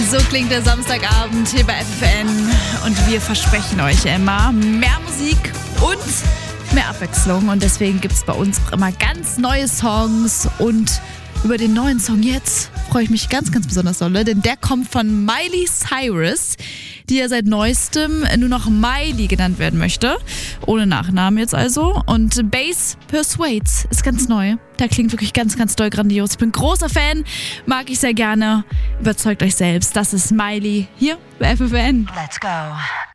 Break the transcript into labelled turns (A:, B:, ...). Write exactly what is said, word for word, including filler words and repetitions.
A: So klingt der Samstagabend hier bei F F N und wir versprechen euch immer mehr Musik und mehr Abwechslung und deswegen gibt es bei uns auch immer ganz neue Songs und über den neuen Song jetzt freue ich mich ganz, ganz besonders doll, denn der kommt von Miley Cyrus, die ja seit neuestem nur noch Miley genannt werden möchte, ohne Nachnamen jetzt also. Und Bass Persuades ist ganz neu. Der klingt wirklich ganz, ganz doll grandios. Ich bin großer Fan, mag ich sehr gerne. Überzeugt euch selbst, das ist Miley hier bei F F N.
B: Let's go.